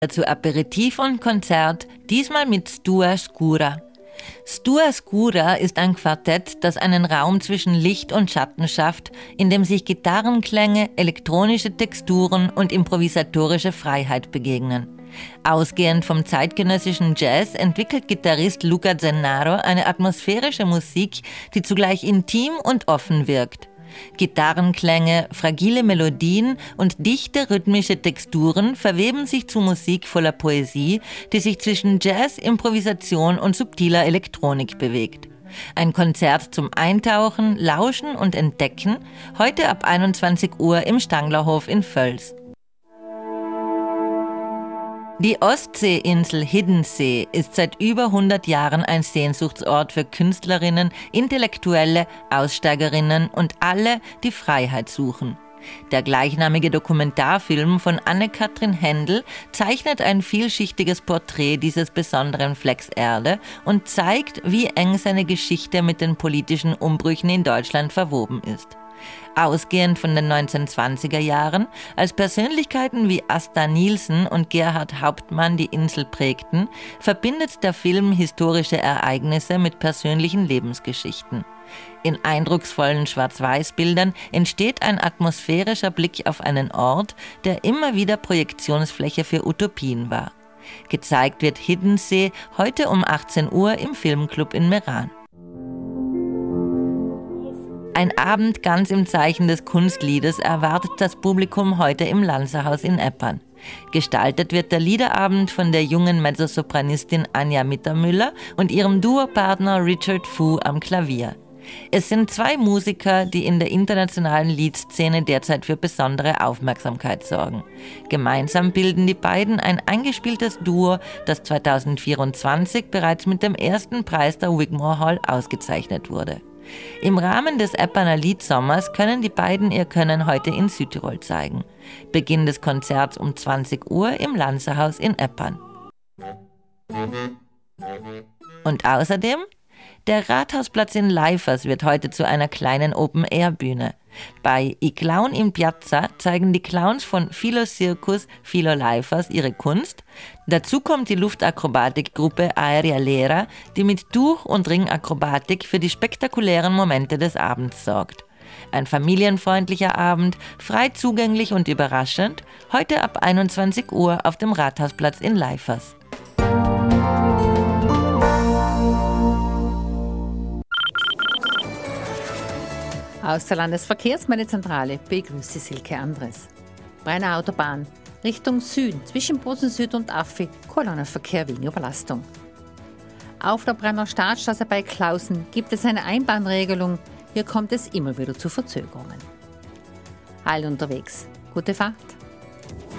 Zu Aperitif und Konzert, diesmal mit Stua Scura. Stua Scura ist ein Quartett, das einen Raum zwischen Licht und Schatten schafft, in dem sich Gitarrenklänge, elektronische Texturen und improvisatorische Freiheit begegnen. Ausgehend vom zeitgenössischen Jazz entwickelt Gitarrist Luca Zennaro eine atmosphärische Musik, die zugleich intim und offen wirkt. Gitarrenklänge, fragile Melodien und dichte rhythmische Texturen verweben sich zu Musik voller Poesie, die sich zwischen Jazz, Improvisation und subtiler Elektronik bewegt. Ein Konzert zum Eintauchen, Lauschen und Entdecken, heute ab 21 Uhr im Stanglerhof in Völs. Die Ostseeinsel Hiddensee ist seit über 100 Jahren ein Sehnsuchtsort für Künstlerinnen, Intellektuelle, Aussteigerinnen und alle, die Freiheit suchen. Der gleichnamige Dokumentarfilm von Anne-Kathrin Händel zeichnet ein vielschichtiges Porträt dieses besonderen Flecks Erde und zeigt, wie eng seine Geschichte mit den politischen Umbrüchen in Deutschland verwoben ist. Ausgehend von den 1920er Jahren, als Persönlichkeiten wie Asta Nielsen und Gerhard Hauptmann die Insel prägten, verbindet der Film historische Ereignisse mit persönlichen Lebensgeschichten. In eindrucksvollen Schwarz-Weiß-Bildern entsteht ein atmosphärischer Blick auf einen Ort, der immer wieder Projektionsfläche für Utopien war. Gezeigt wird Hiddensee heute um 18 Uhr im Filmclub in Meran. Ein Abend ganz im Zeichen des Kunstliedes erwartet das Publikum heute im Lanzerhaus in Eppern. Gestaltet wird der Liederabend von der jungen Mezzosopranistin Anja Mittermüller und ihrem Duopartner Richard Fu am Klavier. Es sind zwei Musiker, die in der internationalen Liedszene derzeit für besondere Aufmerksamkeit sorgen. Gemeinsam bilden die beiden ein eingespieltes Duo, das 2024 bereits mit dem ersten Preis der Wigmore Hall ausgezeichnet wurde. Im Rahmen des Epperner Liedsommers können die beiden ihr Können heute in Südtirol zeigen. Beginn des Konzerts um 20 Uhr im Lanzerhaus in Eppern. Und außerdem, der Rathausplatz in Leifers wird heute zu einer kleinen Open-Air-Bühne. Bei I Clown in Piazza zeigen die Clowns von Philo Circus Philo Leifers ihre Kunst. Dazu kommt die Luftakrobatikgruppe Aerea Lera, die mit Tuch- und Ringakrobatik für die spektakulären Momente des Abends sorgt. Ein familienfreundlicher Abend, frei zugänglich und überraschend, heute ab 21 Uhr auf dem Rathausplatz in Leifers. Aus der Landesverkehrsmeldezentrale begrüßt Sie Silke Andres. Brenner Autobahn, Richtung Süden, zwischen Bozen Süd und Affi, Kolonnenverkehr wegen Überlastung. Auf der Brenner Startstraße bei Klausen gibt es eine Einbahnregelung, hier kommt es immer wieder zu Verzögerungen. Alle unterwegs, gute Fahrt!